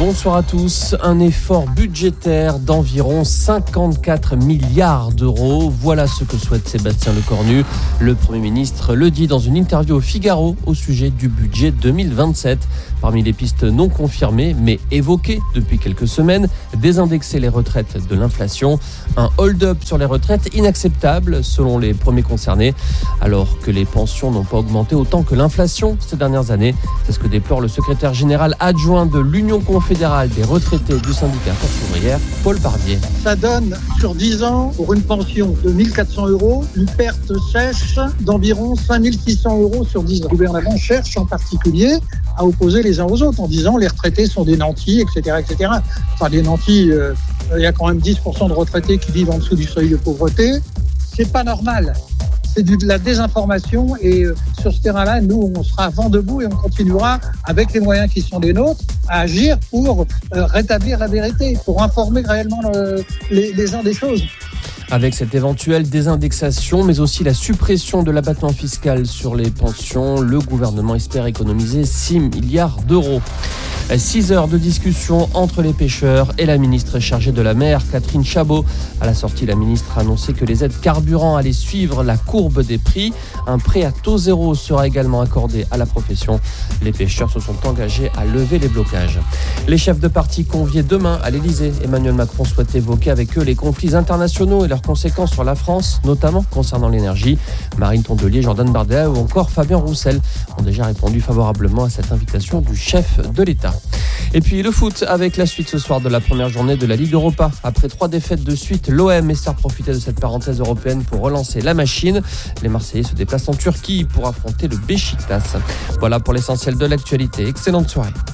Bonsoir à tous. Un effort budgétaire d'environ 54 milliards d'euros. Voilà ce que souhaite Sébastien Lecornu. Le Premier ministre le dit dans une interview au Figaro au sujet du budget 2027. Parmi les pistes non confirmées, mais évoquées depuis quelques semaines, désindexer les retraites de l'inflation. Un hold-up sur les retraites inacceptable selon les premiers concernés, alors que les pensions n'ont pas augmenté autant que l'inflation ces dernières années. C'est ce que déplore le secrétaire général adjoint de l'Union confédérale des retraités du syndicat Force ouvrière, Paul Barbier. Ça donne sur 10 ans, pour une pension de 1 400 €, une perte sèche d'environ 5 600 € sur 10 ans. Le gouvernement cherche en particulier à opposer les uns aux autres en disant les retraités sont des nantis, etc. etc. Enfin, des nantis, il y a quand même 10% de retraités qui vivent en dessous du seuil de pauvreté. C'est pas normal. C'est de la désinformation et sur ce terrain-là, nous, on sera vent debout et on continuera, avec les moyens qui sont les nôtres, à agir pour rétablir la vérité, pour informer réellement les gens des choses. Avec cette éventuelle désindexation, mais aussi la suppression de l'abattement fiscal sur les pensions, le gouvernement espère économiser 6 milliards d'euros. 6 heures de discussion entre les pêcheurs et la ministre chargée de la mer, Catherine Chabot. À la sortie, la ministre a annoncé que les aides carburant allaient suivre la courbe des prix. Un prêt à taux zéro sera également accordé à la profession. Les pêcheurs se sont engagés à lever les blocages. Les chefs de parti conviés demain à l'Elysée. Emmanuel Macron souhaite évoquer avec eux les conflits internationaux et leurs conséquences sur la France, notamment concernant l'énergie. Marine Tondelier, Jordan Bardella ou encore Fabien Roussel ont déjà répondu favorablement à cette invitation du chef de l'État. Et puis le foot avec la suite ce soir de la première journée de la Ligue Europa. Après 3 défaites de suite, l'OM espère profiter de cette parenthèse européenne pour relancer la machine. Les Marseillais se déplacent en Turquie pour affronter le Beşiktaş. Voilà pour l'essentiel de l'actualité. Excellente soirée.